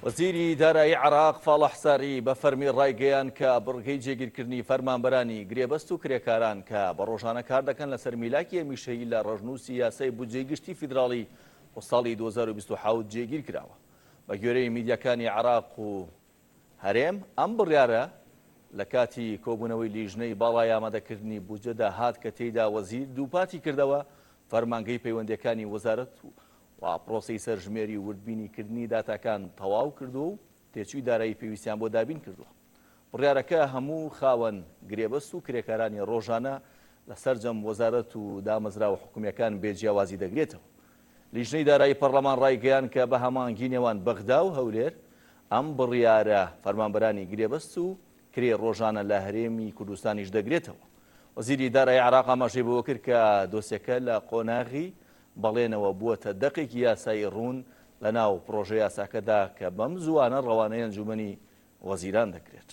وەزیری دارایی عێراق فاڵە حساری بە فەرمی ڕایگەیان کە بڕگەی جێگیرکردنی فەرمانبەرانی گرێبەست و کرێکاران کە بە ڕۆژانە کار دەکەن لەسەر میلاکی هەمیشەیی لە ڕەژنووسی یاسای بودجەی گشتی فیدراڵی بۆ ساڵی 2027 جێگیر کراوە. بە گوێرەی میدیاکانی عێراق و هەرێم ئەم بڕیارە لە کاتی کۆبوونەوەی لیژنەی باڵای ئامادەکردنی بودجەدا هات کە تێیدا وەزیر دووپاتی کردەوە فەرمانگەی پەیوەندیەکانی وەزارەت و پرۆسی سەرژمێری وردبینیکردنی داتاکان تەواو کردو و تێچووی دارایی پێویستیان بۆ دابین کردووە. بڕیارەکە هەموو خاوەن گرێبەست و کرێکارانی ڕۆژانە لە سەرجەم وەزارەت و دامەزرا و حکومیەکان بێجیاوازی دەگرێتەوە. لیژنەی دارایی پەرلەمان ڕایگەیان کە بە هەمانگی نێوان بەغدا و هەولێر ئەم بڕیارە فەرمانبەرانی گرێبەست و کرێ ڕۆژانە لە هەرێمی کوردستانیش دەگرێتەوە. وەزیری دارایی عێراق ئاماژەی بۆ کرد کە دۆسیەکە لە قۆناغی بەڵێنەوە بووەتە دەقێکی یاسایی ڕوون لە ناو پرۆژە یاساکەدا کە بەم زوانە ڕەوانەی ئەنجومەنی وەزیران دەکرێت.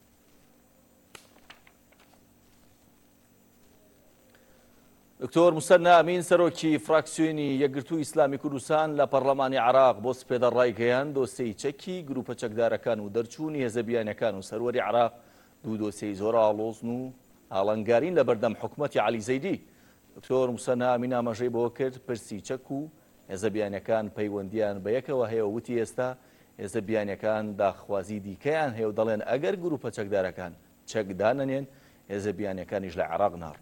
دکتۆر موسەنە ئەمین سەرۆکی فراکسیۆنی یەکگرتووی ئیسلامی کوردستان لە پەرلەمانی عێراق بۆ سپێدە ڕایگەیان دۆسیەی چەکی گروپە چەکدارەکان و دەرچوونی هێزەبیانەکان و سەروەری عێراق دوو دۆسیەی زۆر ئاڵۆزن و ئاڵنگارین لە بەردەم حکومەتی عەلی زەیدی. دکتۆر موسەنە ئەمین ئاماژەی بۆ کرد پرسی چەک و هێزەبیانەکان پەیوەندیان بە یەکەوە هەیە وتی ئێستا هێزەبیانەکان داخوازی دیکەیان هەیە و دەڵێن ئەگەر گروپە چەکدارەکان چەک دانەنێن هێزەبیانەکانیش لە عێراق ناڕۆن.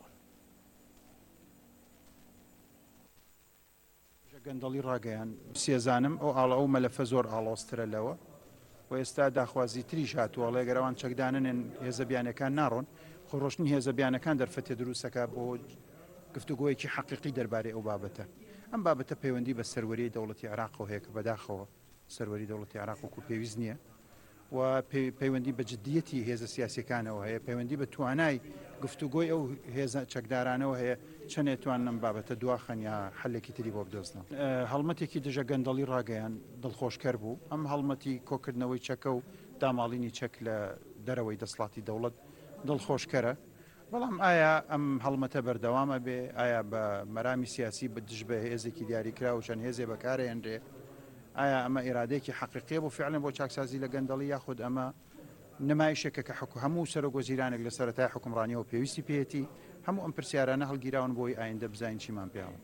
گەندەڵی ڕاگەیان سێزانم ئەو ئاڵە ئەو مەلەفە زۆر ئاڵۆسترە لەوە و ئێستا داخوازی تریش هاتووە لێگەرەوان چەکدانەنێن هێزەبیانەکان ناڕۆن خۆڕۆشتنی هێزەبیانەکان دەرفەتێ دروستەکە بۆ گفتوگۆیەکی حەقیقی دەربارەی ئەو بابەتە. ئەم بابەتە پەیوەندی بە سەروەری دەوڵەتی عێراقەوە هەیە کە بەداخەوە سەروەری دەوڵەتی عێراق وەکو پێویست نییە و پەیوەندی بە جددیەتی هێزە سیاسیەکانەوە هەیە پەیوەندی بە توانای گفتوگۆی ئەو هێزە چەکدارانەوە هەیە چەندێ توانن بابەتە دواخەن یا حلێکی تری بۆ بدۆزنەوە. هەڵمەتێکی دژە گەندەڵی ڕاگەیان دڵخۆشکەر بوو. ئەم هەڵمەتی کۆکردنەوەی چەکە و داماڵینی چەک لە دەرەوەی دەسڵاتی دەوڵەت دڵخۆشکەرە. بەڵام ئایا ئەم هەڵمەتە بەردەوامە بێ ئایا بە مەرامی سیاسی بەدژ بە هێزێکی دیاریکرا و چەند هێزێ بەکارهێنرێ ئایا ئەمە ئێرادەیەکی حەقیقیە بۆ فعلەن بۆ چاکسازی لە گەندەڵی یاخود ئەمە نمایشێکە کە هەموو سەرۆگۆزیرانێک لە سەرەتای حکومڕانیەوە پێویستی پێێتی هەموو ئەم پرسیارانە هەڵگیراون بۆی ئایندە بزانین چیمان پێیاوە.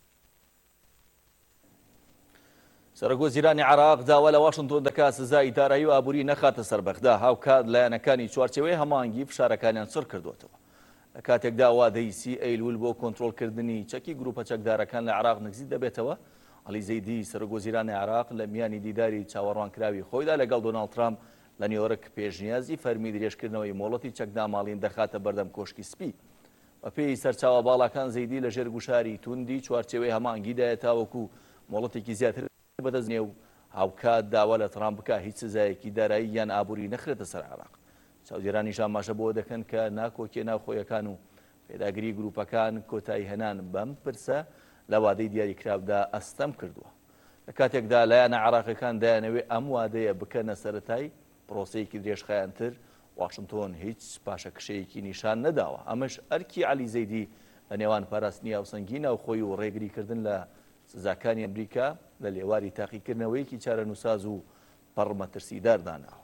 سەرۆگۆزیرانی عێراق داوا لە واشنتۆن دەکات سزای دارایی و ئابووری نەخاتە سەر بەغدا هاوکات لایەنەکانی چوارچێوەی هەمانگی فشارەکانیان سڕ کردوێتەوە. لە کاتێکدا وادەی سی ئەیلول بۆ کۆنتڕۆلکردنی چەکی گروپە چەکدارەکان لە عێراق نزیک دەبێتەوە. عەلی زەیدی سەرۆگۆزیرانی عێراق لە میانی دیداری چاوەڕوانکراوی خۆیدا لەگەڵ دۆناڵد ترامپ لە نیویۆرک پێشنیازی فەرمی درێژکردنەوەی مۆڵەتی چەکداماڵین دەخاتە بەردەم کۆشکی سپی. بە پێی سەرچاوە باڵەکان زەیدی لە ژێر گوشاری توندی چوارچێوەی هەمانگیدایە تاوەکو مۆڵەتێکی زیاتر بەدەستنێ و هاوکات داوا لە ترامپ بکە هیچ سزایەکی دارایی یان ئابووری نەخرێتە سەر عێراق. چاودێرانیش ئاماژە بۆ دەکەن کە ناکۆکیە ناوخۆیەکان و پێداگیری گروپەکان کۆتایی هێنان بەم پرسە لە وادەی دیاریکراودا ئەستەم کردووە. لە کاتێکدا لایەنە عێراقیەکان دایانەوێ ئەم وادەیە بکەنە سەرەتای پرۆسەیەکی درێژخایەنتر واشنتۆن هیچ پاشەکشەیەکی نیشان نەداوە. ئەمەش ئەرکی عەلی زەیدی لە نێوان پاراستنی هاوسەنگی ناوخۆی و ڕێگریکردن لە سزاکانی ئەمریکا لە لێواری تاقیکردنەوەیەکی چارەنووساز و پەڕمەترسیدار داناوە.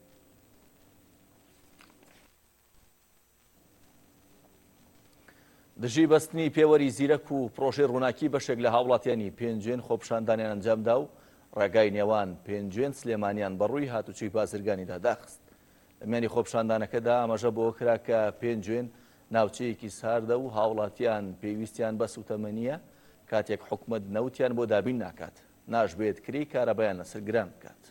دژی بەستنی پێوەری زیرەک و پرۆژەی ڕووناکی بەشێک لە هاوڵاتیانی پێنجێن خۆپشاندانیان ئەنجامدا و ڕێگای نێوان پێنجێن سلێمانیان بەڕووی هاتوچوی بازرگانیدا داخست. لە میانی خۆپشاندانەکەدا ئاماژە بۆ کرا کە پێنجێن ناوچەیەکی ساردە و هاوڵاتیان پێویستیان بە سوتەمەنیە کاتێک حکومەت نەوتیان بۆ دابین ناکات ناشبێت کری کارەبایان لەسەر گران بکات.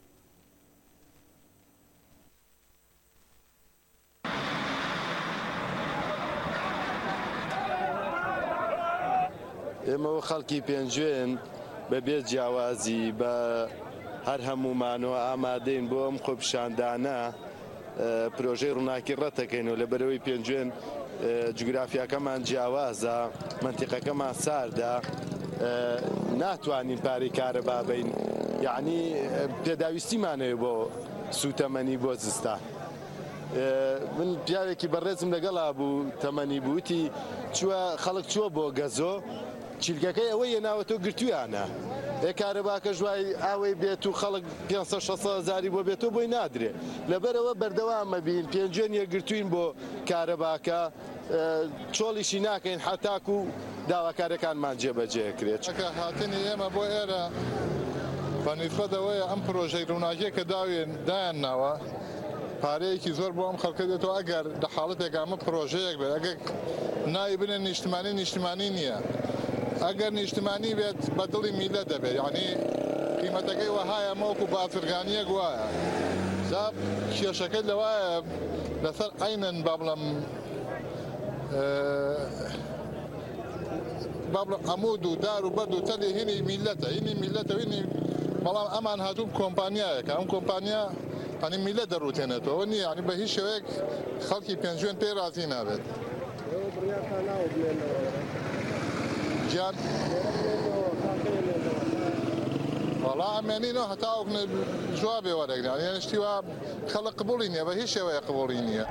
ئێمەوە خەڵکی پێنجێن بەبێ جیاوازی بە هەر هەمومانەوە ئامادەین بۆ ئەم خۆپشاندانە پرۆژەی ڕووناکی ڕەتەکەینەوە لە بەرەوەی پێنجێن جوگرافیاکەمان جیاوازە منتیقەکەمان ساردە ناتوانین پارەی کارەبا بین یعنی پێداویستیمانەوێت بۆ سوتەمەنی بۆ زستان. من پیاوێکی بەڕێزم لەگەڵا بوو تەمەنی بووتی خەڵک چووە بۆ گەزۆ چیلکەکەی ئەوەیە ناوەتۆ گرتویانە کارەباکە ژوای ئاوەی بێت و خەڵک 500-600 بۆ بێتەوە بۆی نادرێ لەبەرەوە بەردەوامە بین پێنجێن یەکگرتوین بۆ کارەباکە چۆڵیشی ناکەین حتاکو و داواکارەکانمان جێبەجێکرێت چکە هاتنی ئێمە بۆ ئێرە بەنیسبەتەوەیە ئەم پرۆژەی ڕووناکیە کە دایان ناوە پارەیەکی زۆر بۆ ئەم خەڵکە دێتەوە ئەگەر لە حاڵەتێک ئەمە پرۆژەیەک بێت ئەگەر ناوی بنێن نیشتمانی نییە ئەگەر نیشتمانی بێت بە دڵی میلە دەبێت یعنی قیمەتەکەی وەهایە مەوەکو بازرگانیەک وایە زاب کێشەکەی لەوایە لەسەر ئەینەن با بڵێم عمود و دار و بەرد و تەلی هینی میلەتە هینی میلەتە هینی بەڵام ئەمان هاتوو کۆمپانیایەکە ئەم کۆمپانیا هەنی میلە دەڕوتێنێتەوە نییە ینی بە هیچ شێوەیەک خەڵکی پێنجوێن پێی رازی نابێت گیان وەڵا ئەمێنینەوە هەتاوەک جوابێ وەرەگران یعنی شتیوا خەڵک قبوڵی نییە بە هیچ شێوەیە قبوڵی نییە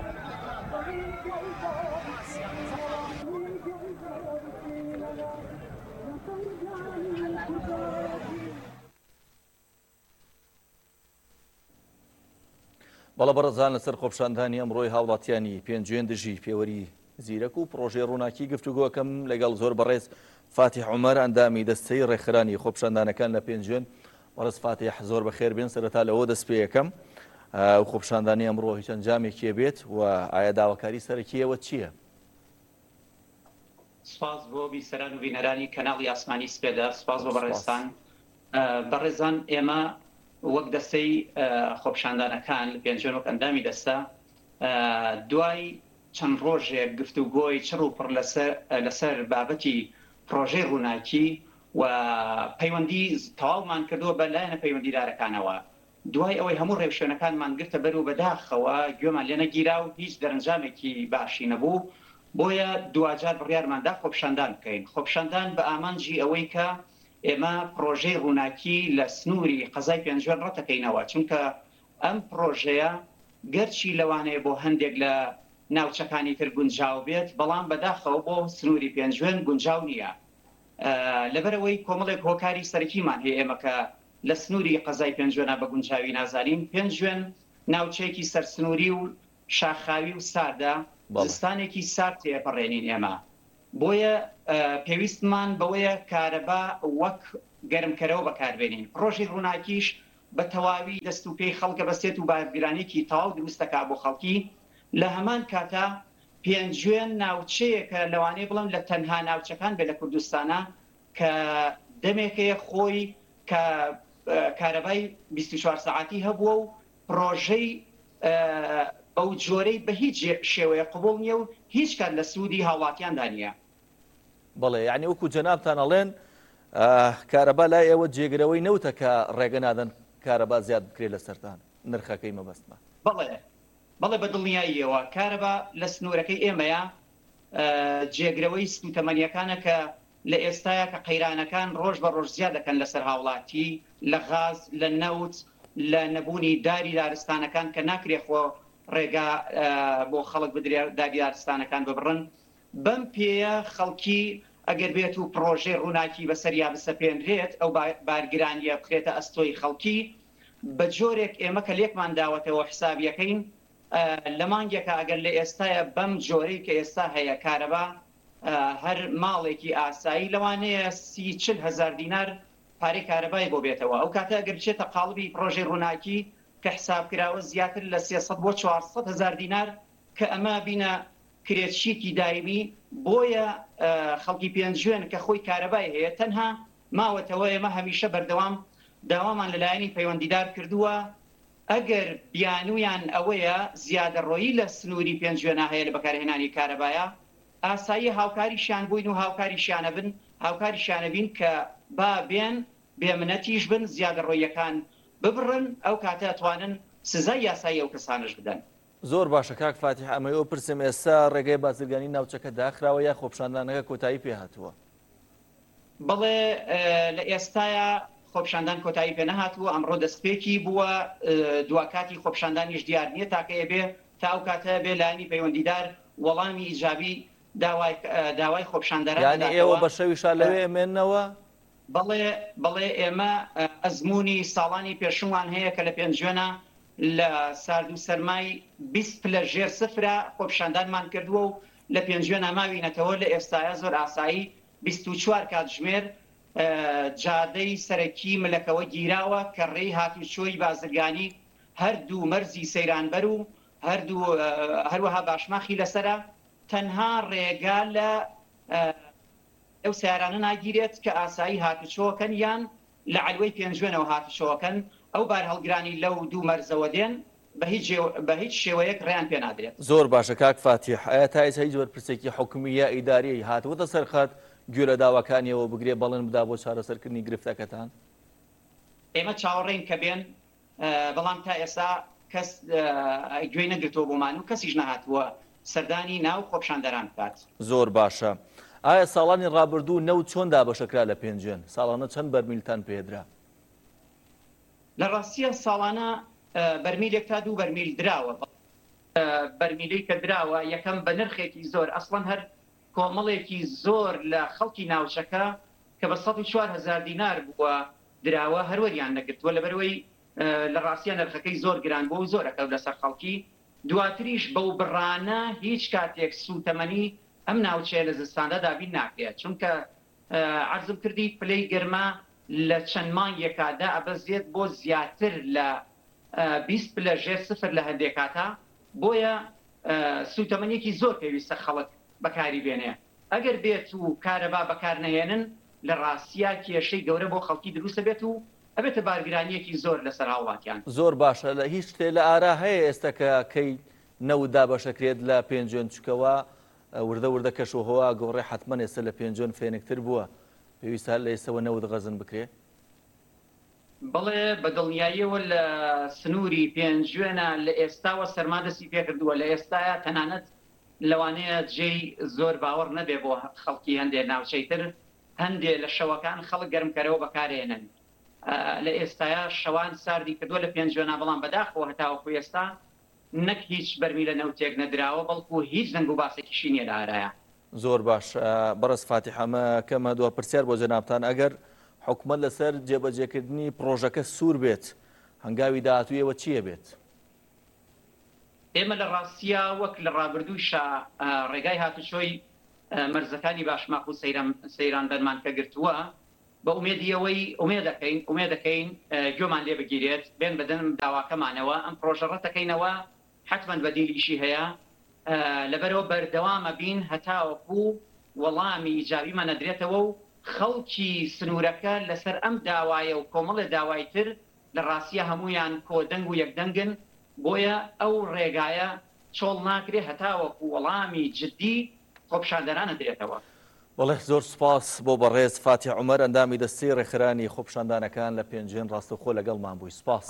بەڵە بەڕێزان لەسەر خۆپشاندانی ئەمڕۆی هاوڵاتیانی پێنجوێن دژی پێوەری زیرەک و پرۆژەی ڕووناکی گفتوگۆکەم لەگەڵ زۆر بەڕێز فاتیح عومەر ئەندامی دەستەی ڕێکخرانی خۆپشاندانەکان لە پێنجوێن بەڕێز فاتیح زۆر بەخێر بێن سەرەتا لەوە دەست پێ یەکەم و خۆپشاندانی ئەمڕۆ هیچ ئەنجامێکی بێت و ئایا داواکاری سەرەکیەوە چییە؟ سپاس بۆ بیسەران و بینەرانی کەناڵی ئاسمانی سپێدا سپاس بۆ بەڕێستان بەڕێزان ئێمە وەک دەستەی خۆپشاندانەکان لە پێنجوێن وەک ئەندامی دەستە دوای چەند ڕۆژێک گفتوگۆی چڕ و پڕ لەسەر بابەتی پرۆژەی ڕووناکی و پەیوەندی تەواومان کردووە بەلایەنە پەیوەندیدارەکانەوە دوای ئەوەی هەموو ڕێوشوێنەکانمان گرتە بەر و بەداخەوە گوێمان لێ نەگیرا و هیچ دەرەنجامێکی باشی نەبوو بۆیە دوجار بڕیارماندا خۆپشاندان بکەین خۆپشاندان بە ئامانجی ئەوەی کە ئێمە پرۆژەی ڕووناکی لە سنووری قەزای پێنجوێن ڕەتەکەینەوە چونکە ئەم پرۆژەیە گەرچی لەوانەیە بۆ هەندێک لە ناوچەکانی تر گونجاو بێت بەڵام بەداخەوە بۆ سنووری پێنجوێن گونجاو نییە لەبەرەوەی کۆمەڵێک هۆکاری سەرەکیمان هەیە ئێمە کە لە سنووری قەزای پێنجوێنە بە گونجاوی نازانین پێنجوێن ناوچەیەکی سەرسنووری و شاخاوی و ساردا زستانێکی سارد تێپەڕێنین ئێمە بۆیە پێویستمان بەوەیە کارەبا وەک گەرمکەرەوە بەکاربێنین پرۆژەی ڕووناکیش بە تەواوی دەست و پێی خەڵکە بەستێت و بارگرانێکی تەواو دروستەکا بۆ خەڵکی لە هەمان کاتە پێنجوێن ناوچەیەکە لەوانەیە بڵم لە تەنها ناوچەکان بێ لە کوردستانە کە دەمێکەیە خۆی کە کارەبای 24 ساعتی هەبووە و پرۆژەی ئەو جۆرەی بە هیچ شێوەیە قبوڵ نییە و هیچ کات لە سوودی هاوڵاتیاندا نییە بەڵێ یعنی وەکو جەنابتان ئەڵێن کارەبا لای ئێوە جێگرەوەی نەوتە کە ڕێگە نادەن کارەبا زیاد بکرێت لە سەرتان نرخەکەی مەبەستمە بەڵێ بەدڵنیاییەوە کارەبا لە سنوورەکەی ئێمەیە جێگرەوەی سوتەمەنیەکانە کە لە ئێستاە کە قەیرانەکان ڕۆژ بە ڕۆژ زیاد دەکەن لەسەر هاوڵاتی لە غاز لە نەوت لە نەبوونی داری دارستانەکان کە ناکرێخۆ ڕێگا بۆ خەڵک بدرێ داری دارستانەکان ببڕن بەم پێیە خەڵکی ئەگەر بێت و پرۆژەی ڕووناکی بەسەریا بسەپێنرێت ئەو بارگرانیە بخرێتە ئەستۆی خەڵکی بە جۆرێک ئێمە کە لێکمان داوەتەوە حسابیەکەین لە مانگێکە ئەگەر لە ئێستاە بەم جۆرەی کە ئێستا هەیە کارەبا هەر ماڵێکی ئاسایی لەوانەیە 30-40 هەزار دینار پارەی کارەبای بۆ بێتەوە ئەو کاتە ئەگەر بچێتە قاڵبی پرۆژەی ڕووناکی کە حسابکراوە زیاتر لە 300 بۆ 400 هەزار دینار کە ئەمە بینە کرێتشیکی دایمی بۆیە خەڵکی پێنجوێن کە خۆی کارەبای هەیە تەنها ماوەتەوە ئێمە هەمیشە بەردەوام داوامان لەلایەنی پەیوەندیدار کردووە ئەگەر بیانویان ئەوەیە زیادەڕۆیی لە سنووری پێنجوێنە هەیە لە بەکارهێنانی کارەبایە ئاسایی هاوکاریشیان بووین و هاوکاریشیانە بن هاوکاریشیانە بین کە با بێن بێمنەتیش بن زیادەڕۆیەکان ببڕن ئەو کاتە ئەتوانن سزای یاسایی ئەو کەسانش بدەن زۆر باشە کاک فاتیح ئەمەوە پرسم ئێستا ڕێگەی بازرگانی ناوچەکە داخراوە یا خۆپشاندانەکە کۆتایی پێ هاتووە بەڵێ لە ئێستاە خۆپشاندان کۆتایی پێ نەهاتووە ئەمڕۆ دەستپێکی بووە دواکاتی خۆپشاندانیش دیار نییە تاکەیە بێ تا ئەو کاتە بێ لایەنی پەیوەندیدار وەڵامی ئیجابی داوای خۆپشاندەران یعنی ئێوە بە شەویشا لەوێ ئەمێننەوە بەڵێ ئێمە ئەزمموی ساڵانی پێشومان هەیە کە لە پێنجێنە لە سارد و سەرمای 20 لە ژێر سفرە خۆپشاندانمان کردووە و لە پێنجێنە ماوینەتەوە لە ئێستاە زۆر ئاسایی 24 کاتژمێر جادەی سەرەکی ملەکەوە گیراوە کە ڕێی هاتوچۆی بازرگانی هەردوو مەرزی سەیرانبەر و هەروەها باشماخی لەسرە تەنها ڕێگا لە ئەو سیارانە ناگیرێت کە ئاسایی هاتوچۆکەن یان لە علوەی پێنجێنەوە هاتوچۆکەن ئەو بار هەڵگرانی لەو دوو مەرزەوە دێن بە هیچ شێوەیەک ڕێیان پێ نادرێت. زۆر باشە کاک فاتیح، ئایا تا ئێستا هیچ وەرپرسێکی حکومی یا ئیداری هاتووەتە سەرخەت گوێ لە داواکانیەوە بگرێ بەڵێن بدا بۆ چارەسەرکردنی گرفتەکەتان؟ ئێمە چاوەڕێین کە بێن، بەڵام تا ئێستا کەس گوێی نەگرتەوە بۆمان و کەسیش نەهاتووە سەردانی ناو خۆپشاندەران بکات. زۆر باشە. ئایا ساڵانی ڕابردوو نەوت چۆن دابەشەکرا لە پێنجێن؟ ساڵانە چەند بەرمیلتان پێدرا؟ لە ڕاستیە ساڵانە بەرمیلێک تا دوو بەرمیل دراوە. بەرمیلەی کە دراوە یەکەم بە نرخێکی زۆر، ئەسڵەن هەر کۆمەڵێکی زۆر لە خەڵکی ناوچەکە کە بە 104,000 دینار بووە دراوە هەروەریان نەگرتووە لەبەرەوەی لە ڕاستیە نرخەکەی زۆر گران بوو و زۆرەکە لەسەر خەڵکی. دواتریش بەو بڕانە هیچ کاتێک سوتەمەنی ئەم ناوچەیە لە زستاندا دابین ناکرێت، چونکە عەرزم کردی پلەی گەرمە لە چەند مانگێکادا ئەبەزێت بۆ زیاتر لە 20 لە ژێر سفر لە هەندێک کاتە، بۆیە سوتەمەنیەکی زۆر پێویستە خەڵک بەکاری بێنێ. ئەگەر بێت و کارەبا بەکار نەهێنن لە ڕاستیا کێشەی گەورە بۆ خەڵکی دروستە بێت و ئەبێتە بارگرانیەکی زۆر لەسەر هاوڵاتیان. زۆر باشە. لە هیچ شتێ لە ئارا هەیە ئێستا کە کەی نەوتدا بەشەکرێت لە پێنجێن چکەوە وردە وردە کەشوهەوە گەڕێ حتممە ئێستا لە پێنجۆن فێنکتر بووە، پێویستە لە ئێستەوە نەوت غەزن بکرێت؟ بڵێ بە دڵنیاییەوە لە سنووری پێنجێنە لە ئێستاوە سەرمادەسی پێکردووە، لە ئێستاە تەنانەت لەوانەیە جێی زۆر باوەڕ نەبێ بۆ خەڵکی هەندێک ناوچەیتر، هەندێک لە شەوەکان خەڵک گەرمکەرەوە بەکارێنن. لە ئێستاە شەوان ساردی کردووە لە پێنجێنە، بەڵام بەداخەوە هەتاوەکو ئێستا نەک هیچ بەرمی لە نەوتێک نەدراوە، بەڵکو هیچ دەنگ و باسێکیشی نییە لە ئارایە. زۆر باش. بەڕێز فاتیح، ئەمە کەمە دووە پرسیار بۆ جەنابتان، ئەگەر حکومەت لەسەر جێبەجێکردنی پرۆژەکە سوور بێت، هەنگاوی داهاتوویەوە چییە بێت؟ ئێمە لە ڕاستیە وەک لە ڕابردووشە ڕێگای هاتوچۆی مەرزەکانی باشماق و سەیران بەرمان کە گرتووە، بە ئومێدیەوەی ئومێ دەکەین گوێمان لێ بگیرێت، بێن بەدەن داواکەمانەوە ئەم پرۆژە ڕەتەکەینەوە حتمەن بەدیلیشی هەیە، لەبەرەوە بەردەوامە بین هەتاوەکو وەڵامی ئیجابیمان نەدرێتەوە و خەڵکی سنوورەکە لەسەر ئەم داوایە و کۆمەڵە داوای تر لە ڕاستیە هەمویان کۆدەنگ و یەکدەنگن، بۆیە ئەو ڕێگایە چۆڵ ناکرێ هەتاوەکو وەڵامی جددی خۆپشاندەرانە درێتەوە. بەڵێ زۆر سپاس بۆ بەڕێز فاتیح عومەر، ئەندامی دەستی ڕێکخرانی خۆپشاندانەکان لە پێنجێن ڕاستەوخۆ لەگەڵمان بووی. سپاس.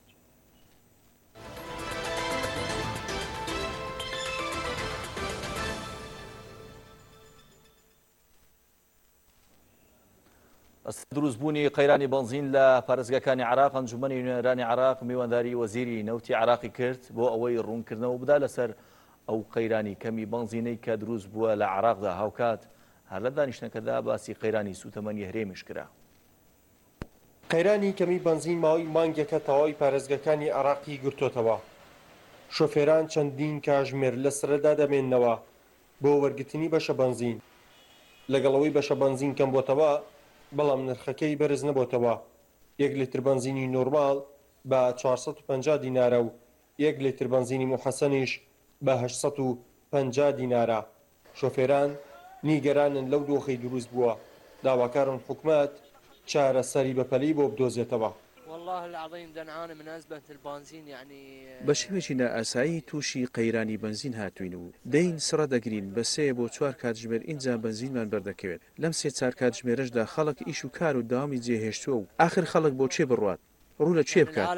دروستبوونی قەیرانی بنزین لە پارێزگاکانی عێراق، ئەنجومەنی نوێنەرانی عێراق میوانداری وەزیری نەوتی عێراقی کرد بۆ ئەوەی ڕوونکردنەوە بدا لەسەر ئەو قەیرانی کەمی بنزینەی کە دروست بووە لە عێراقدا. هاوکات هەر لە دانیشتنەکەدا باسی قەیرانی سوتەمەنی هەرێمیش کرا. قەیرانی کەمی بنزین ماوەی مانگێکە تەواوی پارێزگاکانی عێراقی گرتوتەوە. شۆفێران چەندین کاتژمێر لە سرەدا دەمێننەوە بۆ وەرگرتنی بەشە بنزین. لەگەڵەوەی بەشە بنزین کەم بۆتەوە، بەڵام نرخەکەی بەرز نەبووتەوە. 1 لیتر بنزینی نۆرمال بە 450 دینارە و 1 لیتر بنزینی محەسەنیش بە 850 دینارە. شۆفێران نیگەرانن لەو دۆخەی دروست بووە، داواکارن حکومەت چارەسەری بەپەلی بۆ بدۆزێتەوە. بە شێوێکی نائاسایی تووشی قەیرانی بنزین هاتوین و دەین سڕە دەگرین بە 3 بۆ 4 کاتژمێر ئینجا بنزینمان بەردەکەوێت. لەم 3-4 کاتژمێرەشدا خەڵک ئیش و کار و داوامی جێهێشتووە و آخر خەڵک بۆ چێ بڕوات، ڕوو لە چێ بکات.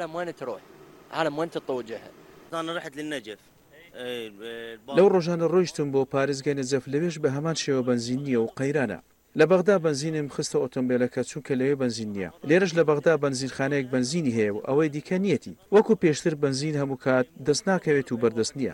لەو ڕۆژانە ڕۆیشتم بۆ پارێزگای نەجەف، لەوێش بە هەمان شێوە بنزین نییە و قەیرانە. لە بەغدا بنزینم خستە ئۆتۆمبیلەکە چونکە لەوێ بنزین نییە. لێرەش لە بەغدا بنزینخانەیەک بنزینی هەیە و ئەوەی دیکە نیەتی. وەکو پێشتر بنزین هەموو کات دەست ناکەوێت و بەردەست نییە.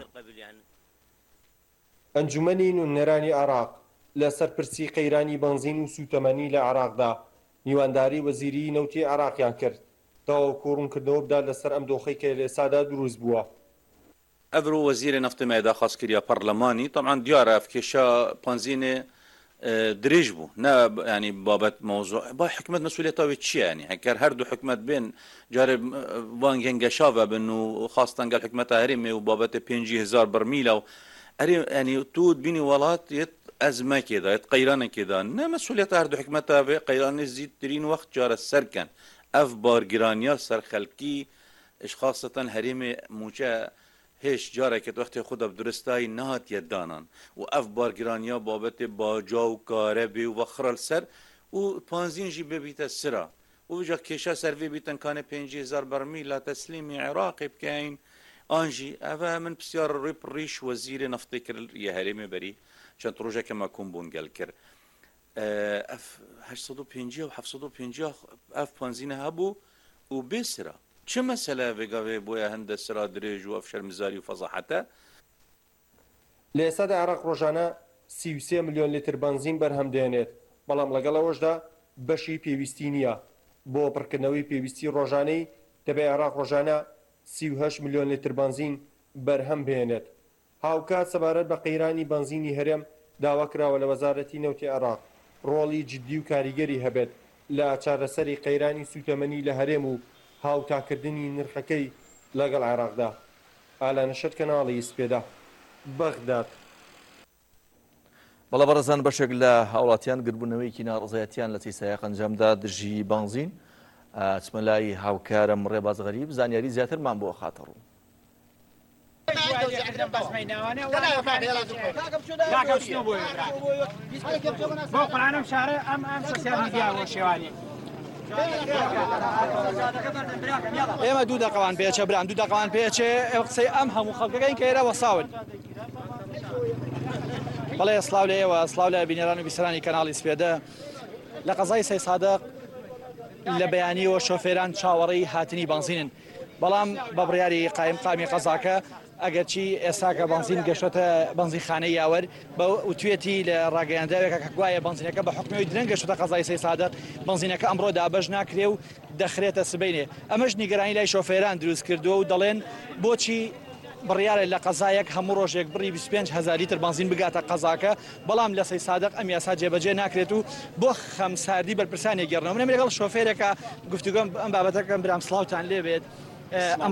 ئەنجومەنی نوێنەرانی عێراق لە سەرپرسی قەیرانی بنزین و سوتەمەنی لە عێراقدا میوانداری وەزیری نەوتی عێراقیان کرد تاوەکو ڕوونکردنەوە بدا لەسەر ئەم دۆخەی کە لە ئێستادا دروست بووە. ئەڤرۆ وەزیرە نەفتی مەدا خاصکردیا پەرلەمانی طبعا دیارە ئەف کێشە پانزینێ درێژ بوو نه ینی بابەت مۆزوع با حکومت مەسئولیەتاوی چییە ینی هەکەر هەردوو حکومت بێن جارێ وان گەنگەشاوە بن و خاستان گەل حکومەتە هەرێمێ و بابەتە 5,000 بەرمیلە و ئەرێ ینی تو بینی وڵات یەت ئەزمەکێدا یەت قەیرانێکێدا نە مەسئولیەتە هەردوو حکومەتە بێ قەیرانی زیدترین وەخت جارە سەرکەن ئەف بارگرانیا سەر خەلکی خاصەتەن هەرێمێ موچە هیچ جارێکت وەختی خودە درستایی نهاتیە دانان و ئەف بارگرانیا بابەتێ باجا و کارە بێ و وەخڕەل سەر و پانزین ژی ببیتە سرا و بجا کێشە سەروێ بیتن کانێ 5,000 بەرمیل لە تەسلیمی عێراقی بکەین ئانژی ئەڤە من پرسیار ڕێ ڕیش وەزیرێ نەفتی کرد یە هەرێمێ بەری چەند ڕۆژێکە مەکوم بوون گەل کرد ئەف 850 و 750 ئەف پانزینە هەبوو و بێ سرا چه مەسەلە بێگاوێ بۆیە هەندە سرا درێژ و ئەف شەرمزاری و فەزاحەتە لە ئێستادا عێراق ڕۆژانە 33 ملیۆن لیتر بنزین بەرهەم دێنێت بەڵام لەگەڵەوەشدا بەشی پێویستی نییە بۆ پڕکردنەوەی پێویستی ڕۆژانەی دەبێت عێراق ڕۆژانە 38 ملیۆن لیتر بنزین بەرهەم بێنێت. هاوکات سەبارەت بە قەیرانی بنزینی هەرێم داوا کراوە لە وەزارەتی نەوتی عێراق ڕۆڵی جددی و کاریگەری هەبێت لە چارەسەری قەیرانی سوتەمەنی لە هەرێم و هاوتاکردنی نرخەکەی لەگەڵ عێراقدا. ئالانەشت کەناڵی سپێدا بەغداد. بەڵە بەڕێزان بەشێک لە هاوڵاتیان گربوونەوەیکی ناڕزایەتیان لە چیسایەق ئەنجامدا دژی بنزین چمە لای هاوکارم ڕێباز غەریب زانیاری زیاترمان بۆ خاتەڕوو. بۆ قورآنم شارە ئەم سۆسیال میدیا بۆ شێوانی ئێمە دوو دەقەوان پێچە برام دوو دەقەوان پێچێ ئێوە قسەی ئەم هەموو خەڵکەکەی کە ئێرە وەساون. بەڵێ سڵاو لە ئێوە سڵاو لە بینێران و بیسەرانی کەناڵی سپێدە. لە قەزای سەی سادق لە بەیانیەوە شۆفێران چاوەڕێی هاتنی بنزینن بەڵام بە بڕیاری قامی قەزاکە ئەگەرچی ئێستاکە بنزین گەشتە بنزینخانەی یاوەر بە وتوێتی لە ڕاگەیانداوێکە کە گوایە بنزینەکە بە حکمەوەی درەنگ گەشتە قەزای سەی سادق بنزینەکە ئەمڕۆ دابەش ناکرێ و دەخرێتە سبەینێ. ئەمەش نیگەرانی لای شۆفێران دروست کردووە و دەڵێن بۆچی بڕیارە لە قەزایەک هەموو ڕۆژێک بڕی 25,000 لیتر بنزین بگاتە قەزاکە بەڵام لە سەی سادق ئەم یاسا جێبەجێ ناکرێت و بۆ خەمساردی بەرپرسانی گەڕنەوە من لەگەڵ شۆفێرێکە گفتوگۆم ئەم بابەتەکەم برام سڵاوتان لێ بێت.